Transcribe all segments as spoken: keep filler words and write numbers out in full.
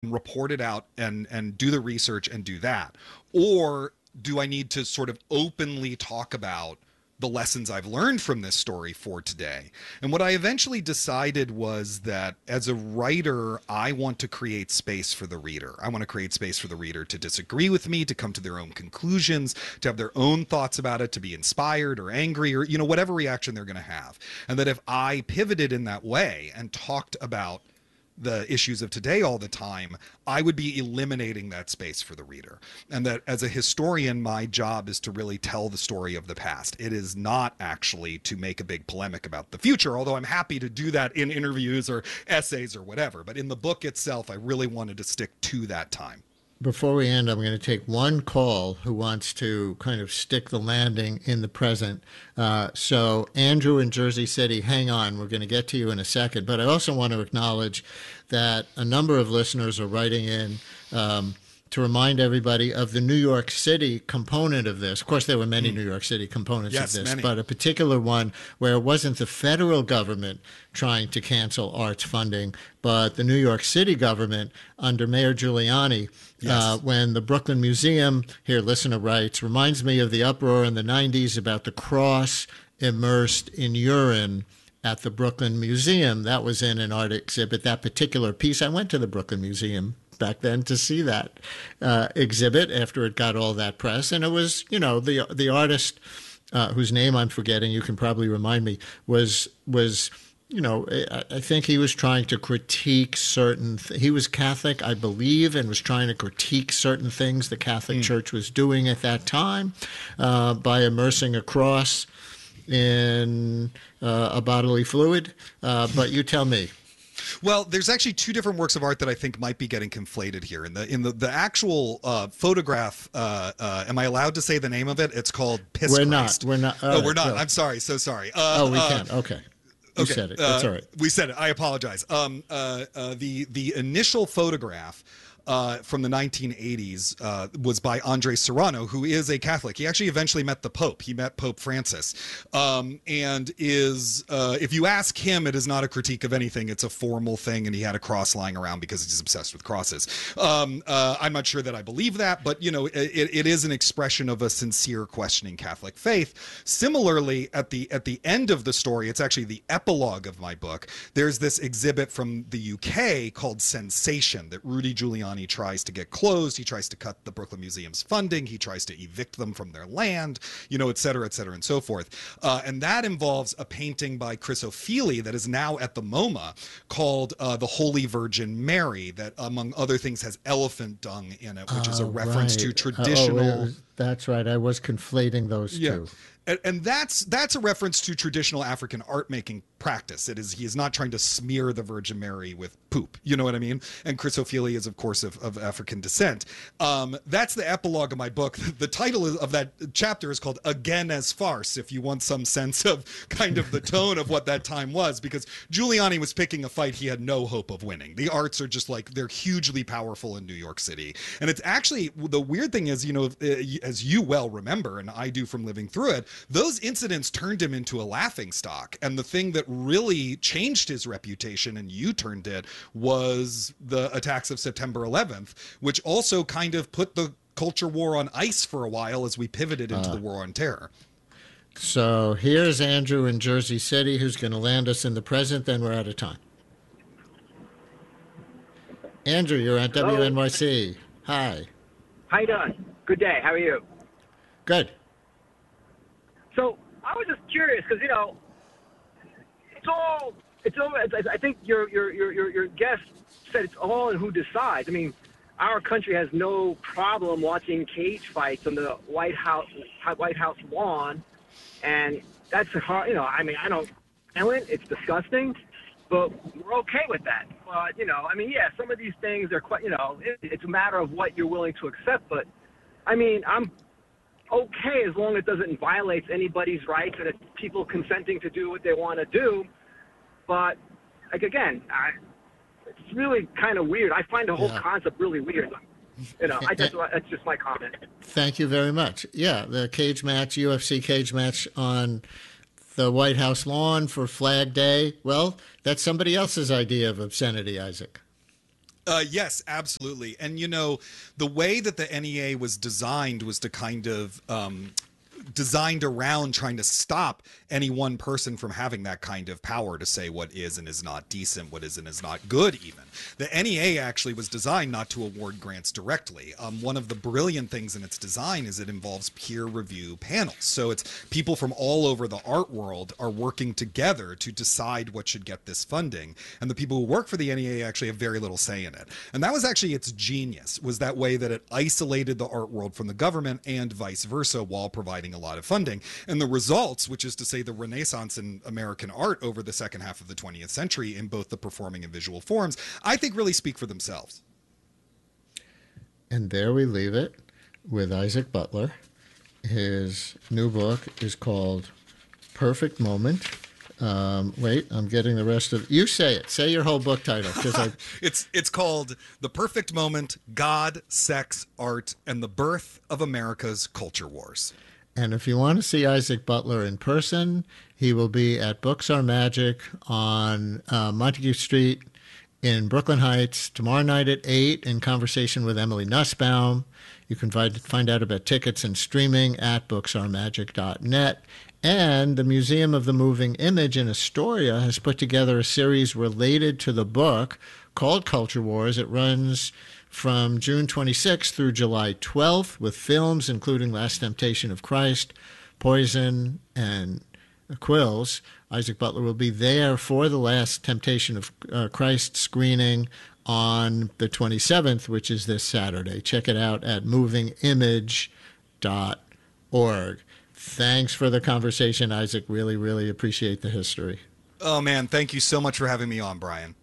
report it out and and do the research and do that, or do I need to sort of openly talk about the lessons I've learned from this story for today? And what I eventually decided was that as a writer, I want to create space for the reader. I want to create space for the reader to disagree with me, to come to their own conclusions, to have their own thoughts about it, to be inspired or angry or, you know, whatever reaction they're going to have. And that if I pivoted in that way and talked about the issues of today all the time, I would be eliminating that space for the reader. And that as a historian, my job is to really tell the story of the past. It is not actually to make a big polemic about the future, although I'm happy to do that in interviews or essays or whatever. But in the book itself, I really wanted to stick to that time. Before we end, I'm going to take one call who wants to kind of stick the landing in the present. Uh, so, Andrew in Jersey City, hang on. We're going to get to you in a second. But I also want to acknowledge that a number of listeners are writing in um, to remind everybody of the New York City component of this. Of course, there were many mm. New York City components yes, of this, many. but a particular one where it wasn't the federal government trying to cancel arts funding, but the New York City government under Mayor Giuliani. Yes. Uh, when the Brooklyn Museum, here listener writes, reminds me of the uproar in the nineties about the cross immersed in urine at the Brooklyn Museum. That was in an art exhibit, that particular piece. I went to the Brooklyn Museum back then to see that uh, exhibit after it got all that press. And it was, you know, the the artist uh, whose name I'm forgetting, you can probably remind me, was was... You know, I think he was trying to critique certain th- he was Catholic, I believe, and was trying to critique certain things the Catholic mm. Church was doing at that time uh, by immersing a cross in uh, a bodily fluid. Uh, but you tell me. Well, there's actually two different works of art that I think might be getting conflated here. In the in the, the actual uh, photograph, uh, uh, am I allowed to say the name of it? It's called Piss We're Christ. not. We're not. Oh, right, we're not. no. I'm sorry. So sorry. Uh, oh, we uh, can. Okay. You okay. said it. That's uh, all right. We said it. I apologize. Um, uh, uh, the the initial photograph uh, from the nineteen eighties uh, was by Andre Serrano, who is a Catholic. He actually eventually met the Pope. He met Pope Francis, um, and is uh, if you ask him, it is not a critique of anything. It's a formal thing, and he had a cross lying around because he's obsessed with crosses. Um, uh, I'm not sure that I believe that, but you know, it, it is an expression of a sincere questioning Catholic faith. Similarly, at the at the end of the story, it's actually the epilogue of my book. There's this exhibit from the U K called Sensation that Rudy Giuliani tries to get closed. He tries to cut the Brooklyn Museum's funding. He tries to evict them from their land, you know, et cetera, et cetera, and so forth. Uh, and that involves a painting by Chris O'Feely that is now at the MoMA called uh, The Holy Virgin Mary, that among other things has elephant dung in it, which uh, is a reference right. to traditional... Uh, oh, was, that's right. I was conflating those yeah. two. And, and that's that's a reference to traditional African art making practice. It is he is not trying to smear the Virgin Mary with poop. You know what I mean? And Chris O'Feely is, of course, of, of African descent. Um, that's the epilogue of my book. The title of that chapter is called Again as Farce, if you want some sense of kind of the tone of what that time was, because Giuliani was picking a fight he had no hope of winning. The arts are just like, they're hugely powerful in New York City. And it's actually, the weird thing is, you know, as you well remember, and I do from living through it, those incidents turned him into a laughingstock. And the thing that really changed his reputation, and you turned it, was the attacks of September eleventh, which also kind of put the culture war on ice for a while as we pivoted into uh, the war on terror. So here's Andrew in Jersey City, who's going to land us in the present, then we're out of time. Andrew, you're at Hello. W N Y C. Hi. How you doing? Good day. How are you? Good. So I was just curious because, you know, it's all, it's all, I think your, your, your, your, your guest said it's all in who decides. I mean, our country has no problem watching cage fights on the White House, White House lawn. And that's hard, you know, I mean, I don't, it's disgusting, but we're okay with that. But, you know, I mean, yeah, some of these things are quite, you know, it, it's a matter of what you're willing to accept. But, I mean, I'm okay as long as it doesn't violate anybody's rights and it's people consenting to do what they want to do. But, like, again, I, it's really kind of weird. I find the whole yeah. concept really weird. You know, I just, that's just my comment. Thank you very much. Yeah, the cage match, U F C cage match on the White House lawn for Flag Day. Well, that's somebody else's idea of obscenity, Isaac. Uh, yes, absolutely. And, you know, the way that the N E A was designed was to kind of um, designed around trying to stop any one person from having that kind of power to say what is and is not decent, what is and is not good even. The N E A actually was designed not to award grants directly. Um, one of the brilliant things in its design is it involves peer review panels. So it's people from all over the art world are working together to decide what should get this funding. And the people who work for the N E A actually have very little say in it. And that was actually its genius, was that way that it isolated the art world from the government and vice versa while providing a lot of funding. And the results, which is to say the renaissance in American art over the second half of the twentieth century in both the performing and visual forms, I think really speak for themselves. And there we leave it with Isaac Butler. His new book is called Perfect Moment. Um, wait, I'm getting the rest of you. Say it. Say your whole book title, because I. it's it's called The Perfect Moment: God, Sex, Art, and the Birth of America's Culture Wars. And if you want to see Isaac Butler in person, he will be at Books Are Magic on uh, Montague Street in Brooklyn Heights tomorrow night at eight in conversation with Emily Nussbaum. You can find, find out about tickets and streaming at books are magic dot net. And the Museum of the Moving Image in Astoria has put together a series related to the book called Culture Wars. It runs from June twenty-sixth through July twelfth with films including Last Temptation of Christ, Poison, and Quills. Isaac Butler will be there for the Last Temptation of uh, Christ screening on the twenty-seventh, which is this Saturday. Check it out at moving image dot org. Thanks for the conversation, Isaac. Really, really appreciate the history. Oh, man. Thank you so much for having me on, Brian.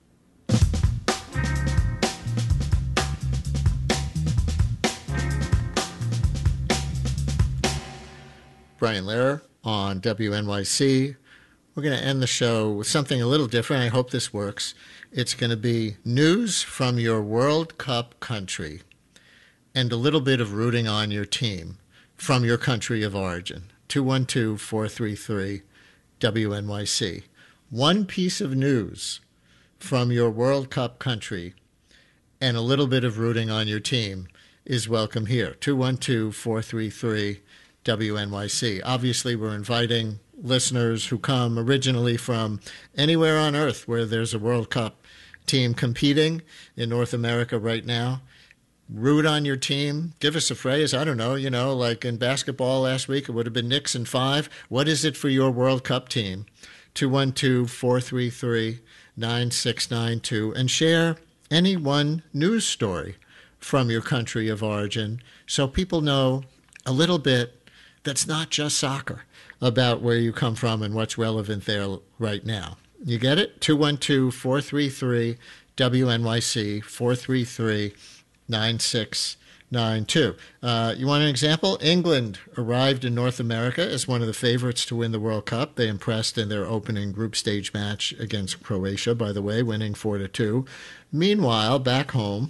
Brian Lehrer on W N Y C. We're going to end the show with something a little different. I hope this works. It's going to be news from your World Cup country and a little bit of rooting on your team from your country of origin. two one two, four three three, W N Y C. One piece of news from your World Cup country and a little bit of rooting on your team is welcome here. two one two, four three three, W N Y C. Obviously, we're inviting listeners who come originally from anywhere on earth where there's a World Cup team competing in North America right now. Root on your team. Give us a phrase. I don't know, you know, like in basketball last week, it would have been Knicks in five. What is it for your World Cup team? two one two, four three three, nine six nine two. And share any one news story from your country of origin so people know a little bit that's not just soccer about where you come from and what's relevant there right now. You get it? two one two, four three three, W N Y C, four three three, nine six nine two. Uh, you want an example? England arrived in North America as one of the favorites to win the World Cup. They impressed in their opening group stage match against Croatia, by the way, winning four to two. Meanwhile, back home,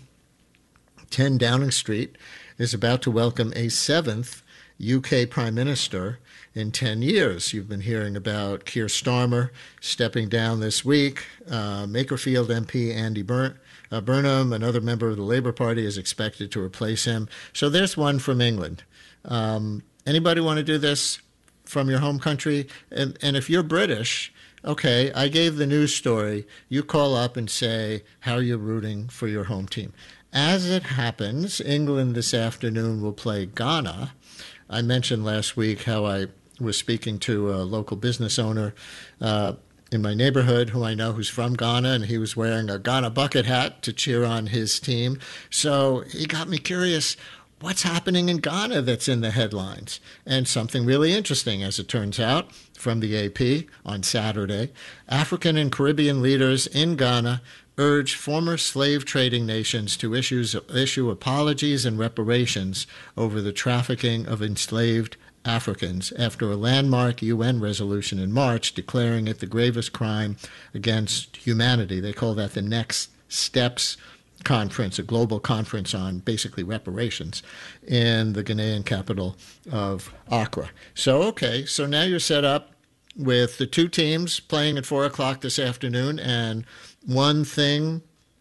ten Downing Street is about to welcome a seventh U K Prime Minister in ten years. You've been hearing about Keir Starmer stepping down this week. Uh, Makerfield M P Andy Burn, uh, Burnham, another member of the Labour Party, is expected to replace him. So there's one from England. Um, anybody want to do this from your home country? And, and if you're British, okay, I gave the news story. You call up and say how you're rooting for your home team. As it happens, England this afternoon will play Ghana. I mentioned last week how I was speaking to a local business owner uh, in my neighborhood who I know who's from Ghana, and he was wearing a Ghana bucket hat to cheer on his team. So he got me curious, what's happening in Ghana that's in the headlines? And something really interesting, as it turns out, from the A P on Saturday. African and Caribbean leaders in Ghana urge former slave trading nations to issues, issue apologies and reparations over the trafficking of enslaved Africans after a landmark U N resolution in March declaring it the gravest crime against humanity. They call that the Next Steps Conference, a global conference on basically reparations in the Ghanaian capital of Accra. So, okay, so now you're set up with the two teams playing at four o'clock this afternoon, and one thing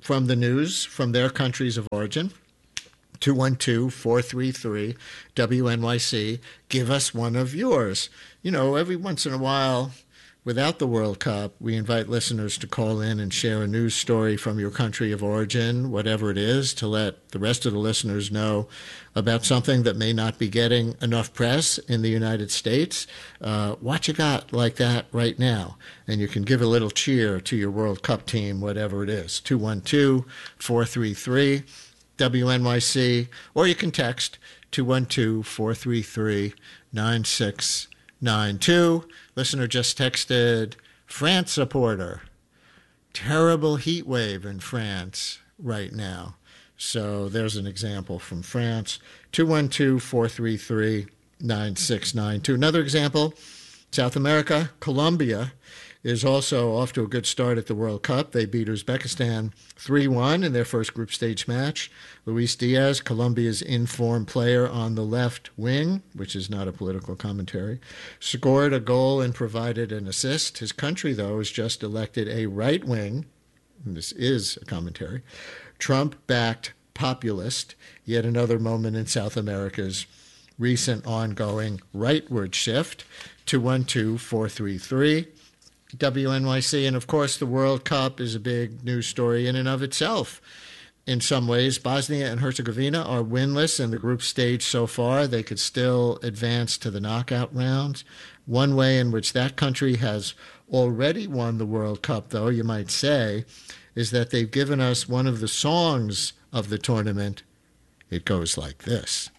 from the news from their countries of origin. two one two, four three three, W N Y C. Give us one of yours. You know, every once in a while, without the World Cup, we invite listeners to call in and share a news story from your country of origin, whatever it is, to let the rest of the listeners know about something that may not be getting enough press in the United States. Uh, what you got like that right now? And you can give a little cheer to your World Cup team, whatever it is. two one two, four three three, W N Y C, or you can text two one two, four three three, nine six nine two. Listener just texted, France supporter. Terrible heat wave in France right now. So there's an example from France. two one two, four three three, nine six nine two. Another example, South America, Colombia is also off to a good start at the World Cup. They beat Uzbekistan three one in their first group stage match. Luis Diaz, Colombia's in-form player on the left wing, which is not a political commentary, scored a goal and provided an assist. His country, though, has just elected a right wing, and this is a commentary, Trump-backed populist, yet another moment in South America's recent ongoing rightward shift. two one two, four three three. W N Y C, and of course the World Cup is a big news story in and of itself. In some ways, Bosnia and Herzegovina are winless in the group stage so far. They could still advance to the knockout rounds. One way in which that country has already won the World Cup, though, you might say, is that they've given us one of the songs of the tournament. It goes like this.